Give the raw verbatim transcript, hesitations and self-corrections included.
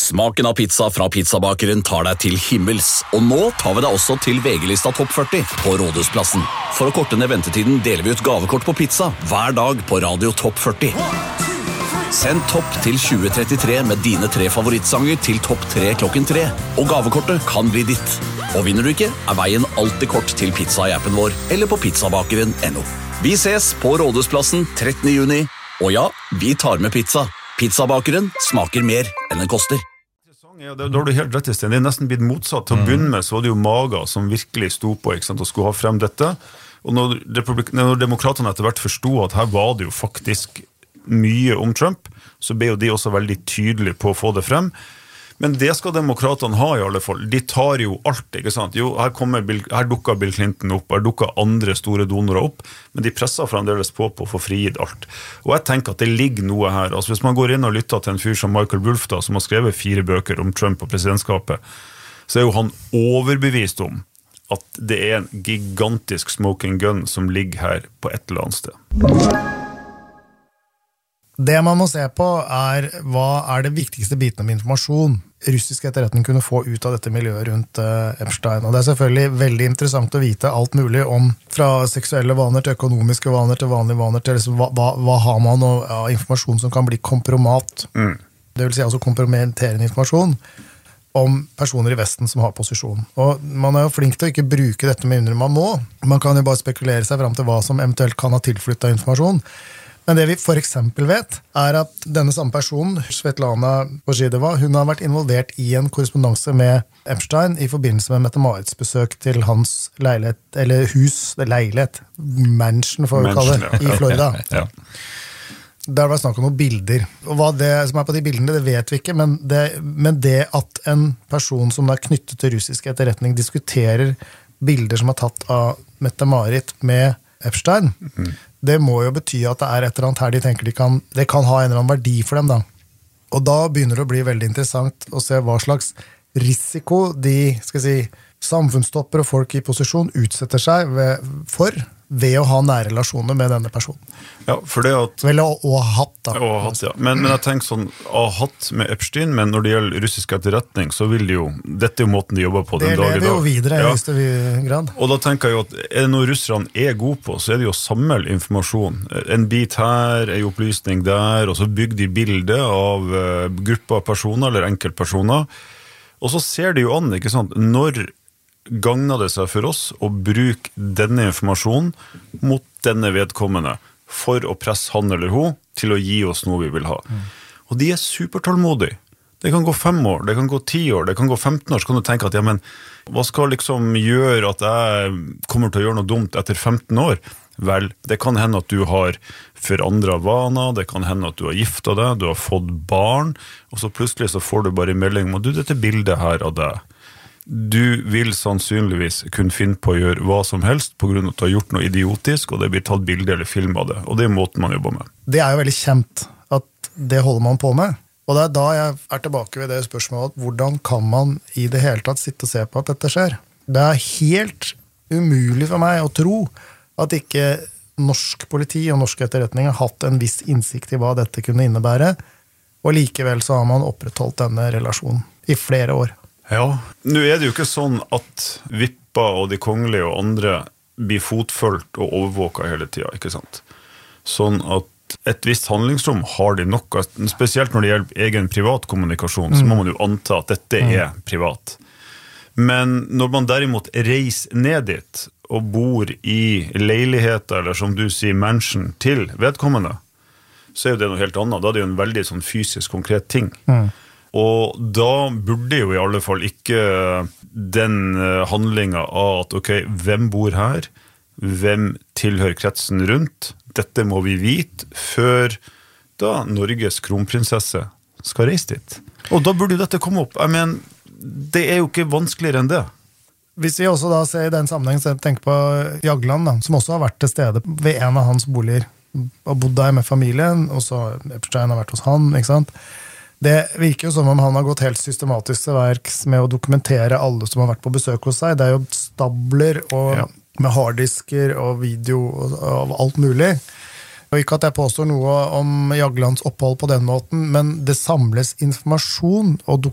Smaken av pizza fra pizzabakeren tar deg til himmels, og nå tar vi deg også til V G-lista Topp førti på Rådhusplassen. For å korte ned ventetiden deler vi ut gavekort på pizza hver dag på Radio Topp førti. Send topp til tjue trettitre med dine tre favorittsanger til topp tre klokken tre, og gavekortet kan bli ditt. Og vinner du ikke, er veien alltid kort til pizza i appen vår, eller på pizzabakeren punktum no. Vi ses på Rådhusplassen trettende juni, og ja, vi tar med pizza. Pizzabakeren smaker mer enn den koster. Ja, da har du helt rett i stedet. Det er nesten blitt motsatt. Til å begynne med så var det jo Maga som virkelig sto på, ikke sant, og skulle ha frem dette. Og når, republik- når demokratene etter hvert forstod at her var det jo faktisk mye om Trump, så ble jo de også veldig tydelige på å få det frem. Men det skal demokratene ha i alle fall. De tar jo alt, ikke sant? Jo, her, kommer Bill, her dukker Bill Clinton opp, her dukker andre store donorer opp, men de presser fremdeles på på å få frigitt alt. Og jeg tenker at det ligger noe her. Altså, hvis man går inn og lytter til en fyr som Michael Wolff, da, som har skrevet fire bøker om Trump og presidentskapet, så er jo han overbevist om at det er en gigantisk smoking gun som ligger her på et eller annet sted. Det man må se på er hva er det viktigste biten av informasjon russisk etterretning kunne få ut av dette miljøet rundt uh, Epstein. Og det er selvfølgelig veldig interessant å vite alt mulig om fra seksuelle vaner til økonomiske vaner til vanlige vaner til liksom, hva, hva, hva har man av ja, informasjon som kan bli kompromat. Mm. Det vil si altså kompromitterende informasjon om personer i Vesten som har posisjon. Og man er jo flink til å ikke bruke dette med mindre man må. Man kan jo bare spekulere seg frem til hva som eventuelt kan ha tilflyttet informasjon. Men det vi for eksempel vet, er at denne samme personen, Svetlana Bozhidova, hun har vært involvert i en korrespondanse med Epstein i forbindelse med Mette-Marits besøk til hans leilighet, eller hus, det leilighet, mansion for å kalle det, i Florida. Ja. Der var snakk om noen bilder. Og hva det som er på de bildene, det vet vi ikke, men det, men det at en person som er knyttet til russisk etterretning diskuterer bilder som er tatt av Mette-Marit med Epstein, mm. det må jo bety at det er et eller annet her de tenker de kan, det kan ha en eller annen verdi for dem da. Og da begynner det å bli veldig interessant å se hva slags risiko de, skal jeg si, samfunnstopper og folk i posisjon utsetter seg ved, for ved å ha nære relasjoner med denne personen. Ja, for det at... Vel, å, å ha hatt da. Å ha hatt, ja. Men, men jeg tenker sånn, å ha hatt med Epstein, men når det gjelder russisk etterretning, så vil de jo, dette er jo måten de jobber på den dag i dag. Det lever jo videre i høyeste ja. grad. Og da tenker jeg jo at er det noe russerne er gode på, så er det jo å samle informasjon. En bit her, en opplysning der, og så bygger de bilder av uh, grupper av personer, eller enkeltpersoner. Og så ser de jo an, ikke sant, når gagner det seg for oss å bruke denne informasjonen mot denne vedkommende for å presse han eller hun til å gi oss noe vi vil ha. Mm. Og de er supertålmodige. Det kan gå fem år, det kan gå ti år, det kan gå femten år, så kan du tenke at ja, men hva skal liksom gjøre at jeg kommer til å gjøre noe dumt etter femten år? Vel, det kan hende at du har forandret vaner, det kan hende at du har giftet deg, du har fått barn, og så plutselig så får du bare en melding om at du, dette bildet her av deg, du vil sannsynligvis kunne finne på å gjøre hva som helst på grunn av at du har gjort noe idiotisk, og det blir tatt bilde eller film av det, og det er måten man jobber med. Det er jo veldig kjent at det holder man på med, og det er da jeg er tilbake ved det spørsmålet at hvordan kan man i det hele tatt sitte og se på at dette skjer? Det er helt umulig for meg å tro at ikke norsk politi og norsk etterretning har hatt en viss innsikt i hva dette kunne innebære, og likevel så har man opprettholdt denne relasjonen i flere år. Ja, nå er det jo ikke sånn at Vippa og de kongelige og andre blir fotfølt og overvåket hele tiden, ikke sant? Sånn at et visst handlingsrom har de nok, spesielt når det gjelder egen privat kommunikasjon, mm. så må man jo anta at dette mm. er privat. Men når man derimot reiser ned dit og bor i leiligheter, eller som du sier, mansion til vedkommende, så er jo det noe helt annet. Da er det jo en veldig sånn fysisk, konkret ting. Mm. Og da burde jo i alle fall ikke den handlingen av at, ok, hvem bor her? Hvem tilhører kretsen rundt? Dette må vi vite før da Norges kronprinsesse skal reise dit. Og da burde jo dette komme opp. Jeg mener, det er jo ikke vanskeligere enn det. Hvis vi også da ser i den sammenhengen, tenker på Jagland, da, som også har vært til stede ved en av hans boliger, og bodd der med familien, og så Epstein har vært hos han, ikke sant? Det virker jo som om han har gått helt systematisk til verks med å dokumentere alle som har vært på besøk hos seg. Det er jo stabler og ja. med harddisker og video og, og alt mulig. Og ikke at jeg påstår noe om Jaglands opphold på den måten, men det samles informasjon og